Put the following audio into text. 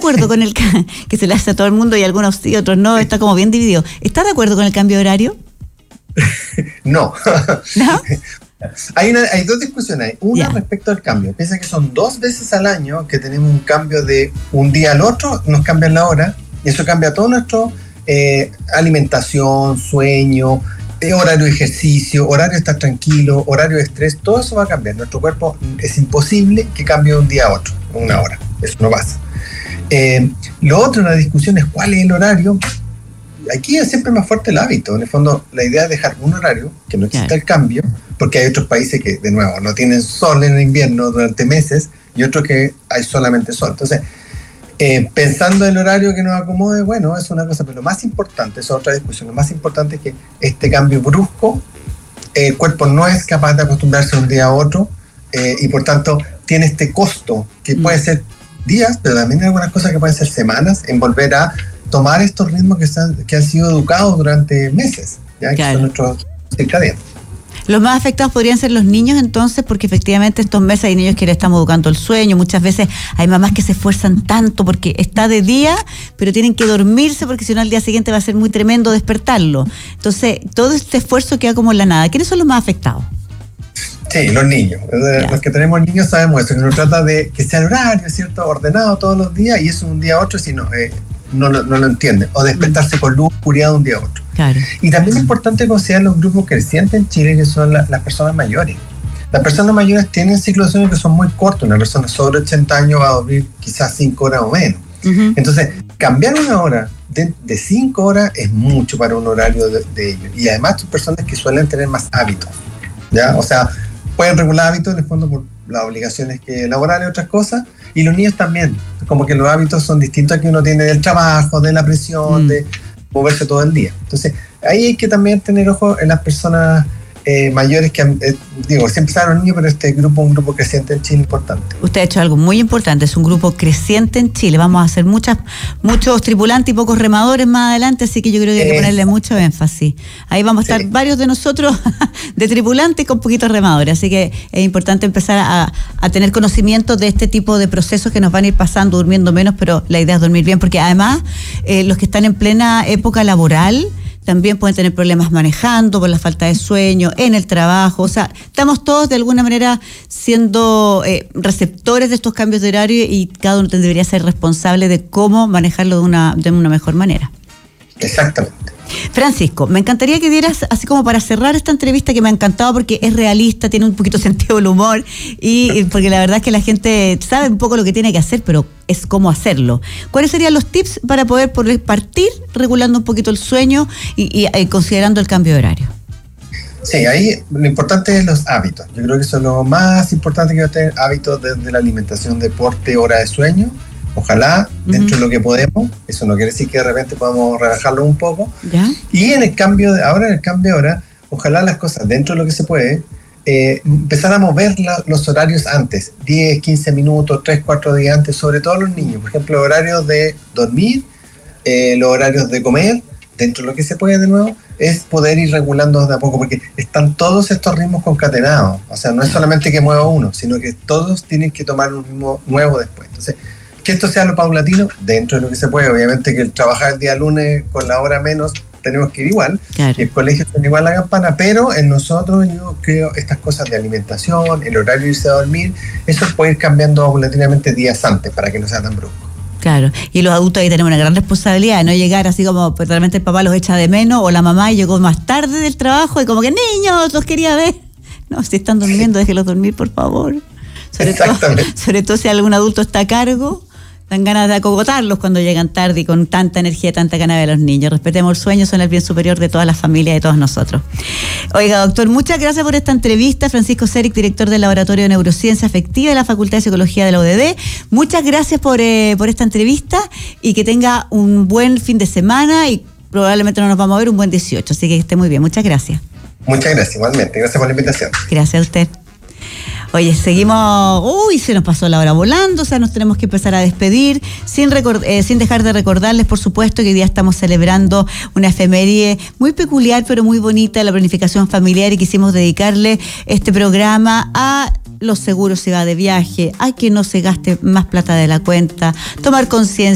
acuerdo con que se le hace a todo el mundo y algunos sí, otros no, está como bien dividido? ¿Está de acuerdo con el cambio de horario? No. ¿No? Hay dos discusiones. Una respecto al cambio. Piensa que son 2 veces al año que tenemos un cambio de un día al otro, nos cambian la hora, y eso cambia todo nuestro alimentación, sueño, horario de ejercicio, horario de estar tranquilo, horario de estrés, todo eso va a cambiar. Nuestro cuerpo es imposible que cambie de un día a otro, una hora. Eso no pasa. Lo otro, la discusión es cuál es el horario. Aquí es siempre más fuerte el hábito. En el fondo, la idea es dejar un horario, que no exista el cambio, porque hay otros países que, de nuevo, no tienen sol en el invierno durante meses y otros que hay solamente sol. Entonces, pensando en el horario que nos acomode, bueno, es una cosa, pero lo más importante, es otra discusión, lo más importante es que este cambio brusco, el cuerpo no es capaz de acostumbrarse de un día a otro y por tanto tiene este costo que puede ser días, pero también hay algunas cosas que pueden ser semanas en volver a tomar estos ritmos que han sido educados durante meses, ¿ya? Que son nuestros circadianos. Los más afectados podrían ser los niños entonces, porque efectivamente estos meses hay niños que le estamos educando el sueño, muchas veces hay mamás que se esfuerzan tanto porque está de día, pero tienen que dormirse porque si no al día siguiente va a ser muy tremendo despertarlo. Entonces, todo este esfuerzo queda como en la nada. ¿Quiénes son los más afectados? Sí, los niños. Los que tenemos niños sabemos eso, que uno trata de que sea el horario, ¿cierto? Ordenado todos los días, y eso un día a otro, si no lo entienden. O despertarse con luz, oscuridad de un día a otro. Claro. Y también es importante considerar los grupos crecientes en Chile, que son las personas mayores. Las personas mayores tienen ciclos de sueño que son muy cortos. Una persona sobre 80 años va a dormir quizás 5 horas o menos. Uh-huh. Entonces, cambiar una hora de 5 horas es mucho para un horario de ellos. Y además son personas que suelen tener más hábitos, ¿ya? O sea, pueden regular hábitos en el fondo por las obligaciones laborales y otras cosas, y los niños también, como que los hábitos son distintos a que uno tiene del trabajo, de la presión, de moverse todo el día. Entonces, ahí hay que también tener ojo en las personas mayores que, siempre saben los niños, pero este grupo es un grupo creciente en Chile importante. Usted ha hecho algo muy importante, es un grupo creciente en Chile. Vamos a hacer muchos tripulantes y pocos remadores más adelante, así que yo creo que hay que ponerle mucho énfasis. Ahí vamos a estar varios de nosotros de tripulantes con poquitos remadores, así que es importante empezar a tener conocimiento de este tipo de procesos que nos van a ir pasando, durmiendo menos, pero la idea es dormir bien, porque además los que están en plena época laboral también pueden tener problemas manejando por la falta de sueño, en el trabajo. O sea, estamos todos de alguna manera siendo receptores de estos cambios de horario y cada uno debería ser responsable de cómo manejarlo de una mejor manera. Exactamente. Francisco, me encantaría que dieras, así como para cerrar esta entrevista que me ha encantado porque es realista, tiene un poquito sentido del humor y porque la verdad es que la gente sabe un poco lo que tiene que hacer, pero es cómo hacerlo. ¿Cuáles serían los tips para poder partir regulando un poquito el sueño y considerando el cambio de horario? Sí, ahí lo importante es los hábitos. Yo creo que eso es lo más importante, que va a tener hábitos desde la alimentación, deporte, hora de sueño. Ojalá, dentro de lo que podemos, eso no quiere decir que de repente podamos relajarlo un poco. ¿Ya? Y en el cambio de hora, ojalá las cosas dentro de lo que se puede, empezar a mover los horarios antes, 10, 15 minutos, 3, 4 días antes, sobre todo los niños. Por ejemplo, horarios de dormir, los horarios de comer, dentro de lo que se puede de nuevo, es poder ir regulando de a poco, porque están todos estos ritmos concatenados. O sea, no es solamente que mueva uno, sino que todos tienen que tomar un ritmo nuevo después. Entonces, que esto sea lo paulatino, dentro de lo que se puede. Obviamente que el trabajar el día lunes con la hora menos, tenemos que ir igual, claro. Y el colegio tiene igual la campana, pero en nosotros yo creo estas cosas de alimentación, el horario de irse a dormir, eso puede ir cambiando paulatinamente días antes para que no sea tan brusco. Claro, y los adultos ahí tenemos una gran responsabilidad de no llegar así como pues, realmente el papá los echa de menos o la mamá llegó más tarde del trabajo y como que niños, los quería ver. No, si están durmiendo, déjenlos dormir, por favor. Sobre todo si algún adulto está a cargo, dan ganas de acogotarlos cuando llegan tarde y con tanta energía, tanta ganas de los niños. Respetemos el sueño, son el bien superior de todas las familias y de todos nosotros. Oiga, doctor, muchas gracias por esta entrevista. Francisco Séric, director del Laboratorio de Neurociencia Afectiva de la Facultad de Psicología de la UDD. Muchas gracias por esta entrevista y que tenga un buen fin de semana y probablemente no nos vamos a ver un buen 18, así que esté muy bien. Muchas gracias. Muchas gracias, igualmente. Gracias por la invitación. Gracias a usted. Oye, seguimos, se nos pasó la hora volando, o sea, nos tenemos que empezar a despedir, sin dejar de recordarles, por supuesto, que hoy día estamos celebrando una efeméride muy peculiar, pero muy bonita, la planificación familiar, y quisimos dedicarle este programa a los seguros si va de viaje, a que no se gaste más plata de la cuenta, tomar conciencia